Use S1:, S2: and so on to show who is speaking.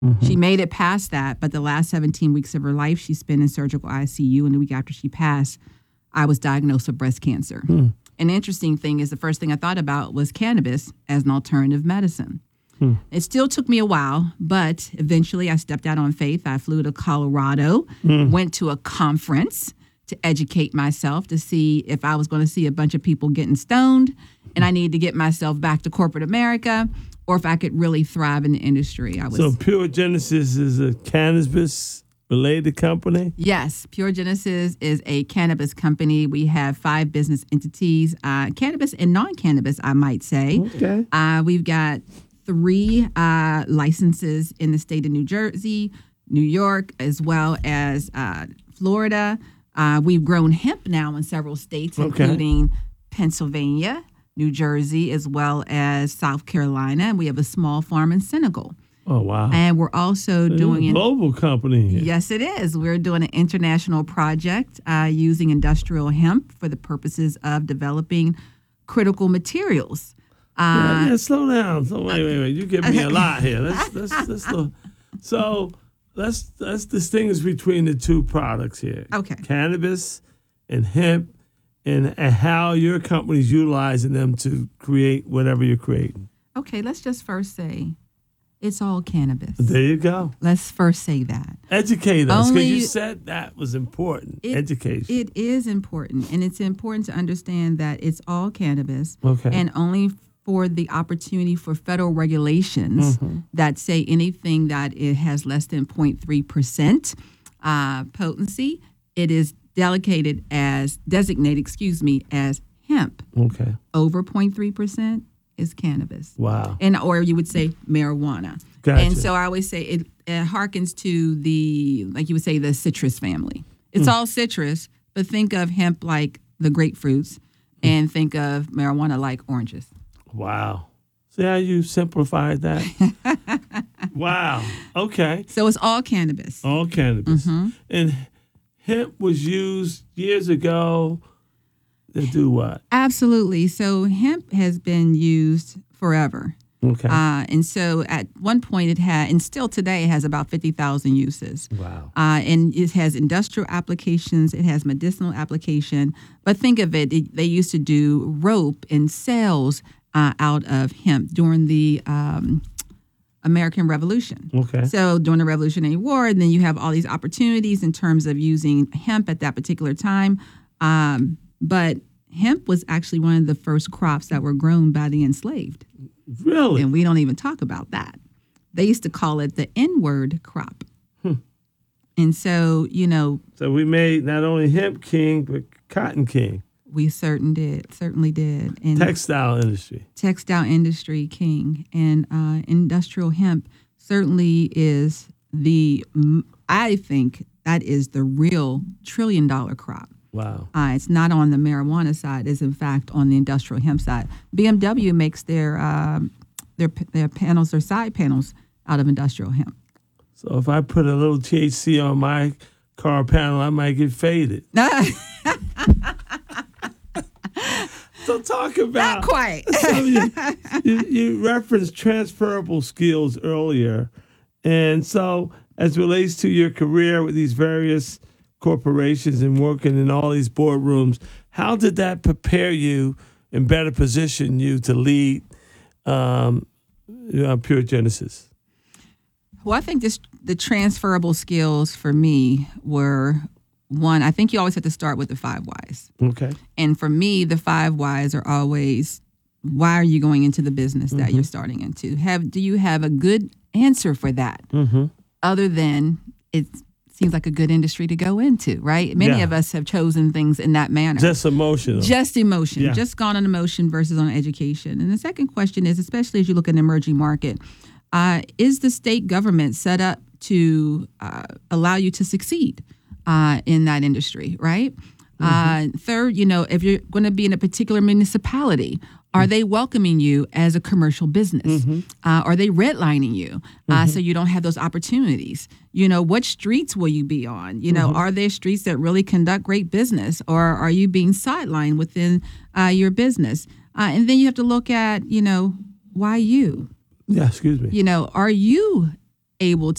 S1: She made it past that, but the last 17 weeks of her life, she spent in surgical ICU. And the week after she passed, I was diagnosed with breast cancer. And the interesting thing is the first thing I thought about was cannabis as an alternative medicine. It still took me a while, but eventually I stepped out on faith. I flew to Colorado, went to a conference to educate myself to see if I was going to see a bunch of people getting stoned and I needed to get myself back to corporate America or if I could really thrive in the industry.
S2: So Pure Genesis is a cannabis-related company?
S1: Yes. Pure Genesis is a cannabis company. We have 5 business entities, cannabis and non-cannabis, I might say.
S2: Okay.
S1: We've got 3 licenses in the state of New Jersey, New York, as well as Florida. We've grown hemp now in several states, including Pennsylvania, New Jersey, as well as South Carolina. And we have a small farm in Senegal.
S2: Oh, wow.
S1: And we're also doing
S2: a global company here.
S1: Yes, it is. We're doing an international project using industrial hemp for the purposes of developing critical materials.
S2: Slow down. So wait. You give me a lot here. Let's so let's distinguish between the 2 products here.
S1: Okay.
S2: Cannabis and hemp, and how your company's utilizing them to create whatever you're creating.
S1: Okay, let's just first say it's all cannabis.
S2: There you go.
S1: Let's first say that.
S2: Educate us, because you said that was important. Education.
S1: It is important, and it's important to understand that it's all cannabis.
S2: Okay.
S1: And only for the opportunity for federal regulations that say anything that it has less than 0.3% potency, it is designated as hemp.
S2: Okay.
S1: Over 0.3% is cannabis.
S2: Wow.
S1: Or you would say marijuana.
S2: Gotcha.
S1: And so I always say it harkens to the citrus family. It's all citrus, but think of hemp like the grapefruits and think of marijuana like oranges.
S2: Wow. See how you simplified that? Wow. Okay.
S1: So it's all cannabis.
S2: All cannabis. And hemp was used years ago to do what?
S1: Absolutely. So hemp has been used forever.
S2: Okay.
S1: And so at one point it had, and still today it has about 50,000 uses.
S2: Wow.
S1: And it has industrial applications. It has medicinal application. But think of it, they used to do rope and sails out of hemp during the American Revolution.
S2: Okay.
S1: So during the Revolutionary War, and then you have all these opportunities in terms of using hemp at that particular time. But hemp was actually one of the first crops that were grown by the enslaved.
S2: Really?
S1: And we don't even talk about that. They used to call it the N-word crop. And so,
S2: So we made not only hemp king, but cotton king.
S1: We certainly did. And
S2: textile industry
S1: king. And industrial hemp certainly is I think that is the real $1 trillion crop.
S2: Wow.
S1: It's not on the marijuana side. It's in fact on the industrial hemp side. BMW makes their panels, their side panels out of industrial hemp.
S2: So if I put a little THC on my car panel, I might get faded. So talk about...
S1: Not quite.
S2: So you referenced transferable skills earlier. And so as it relates to your career with these various corporations and working in all these boardrooms, how did that prepare you and better position you to lead Pure Genesis?
S1: Well, I think the transferable skills for me were, one, I think you always have to start with the 5 whys.
S2: Okay.
S1: And for me, the 5 whys are always, why are you going into the business that you're starting into? Do you have a good answer for that? Other than it seems like a good industry to go into, right? Many of us have chosen things in that manner.
S2: Just emotional.
S1: Just emotion. Just gone on emotion versus on education. And the second question is, especially as you look at an emerging market, is the state government set up to allow you to succeed in that industry, right? Third, if you're going to be in a particular municipality, are they welcoming you as a commercial business? Are they redlining you so you don't have those opportunities? What streets will you be on? Are there streets that really conduct great business, or are you being sidelined within your business? And then you have to look at, why you?
S2: Yeah, excuse me.
S1: Are you able